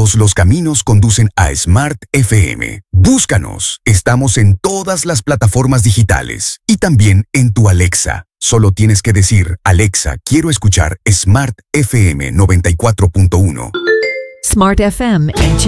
Todos los caminos conducen a Smart FM. Búscanos. Estamos en todas las plataformas digitales y también en tu Alexa. Solo tienes que decir, Alexa, quiero escuchar Smart FM 94.1. Smart FM and